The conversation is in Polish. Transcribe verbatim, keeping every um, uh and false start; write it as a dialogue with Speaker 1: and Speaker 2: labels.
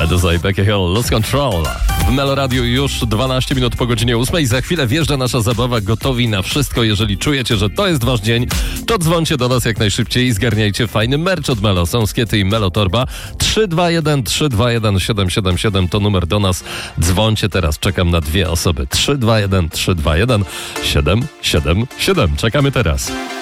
Speaker 1: Meduza i Becky Hill, Lose Control. W Meloradiu już dwanaście minut po godzinie ósmej. Za chwilę wjeżdża nasza zabawa, gotowi na wszystko. Jeżeli czujecie, że to jest wasz dzień, to dzwońcie do nas jak najszybciej i zgarniajcie fajny merch od Melo. Są skiety i Melo Torba. trzy dwa jeden trzy dwa jeden siedem siedem siedem to numer do nas. Dzwońcie teraz, czekam na dwie osoby. trzy dwa jeden trzy dwa jeden siedem siedem siedem. Czekamy teraz.